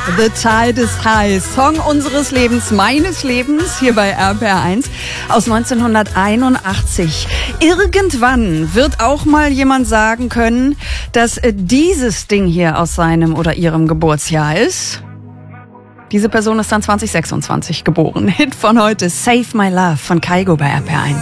The Tide is High, Song unseres Lebens, meines Lebens, hier bei RPR1 aus 1981. Irgendwann wird auch mal jemand sagen können, dass dieses Ding hier aus seinem oder ihrem Geburtsjahr ist. Diese Person ist dann 2026 geboren. Hit von heute, Save My Love von Kygo bei RPR1.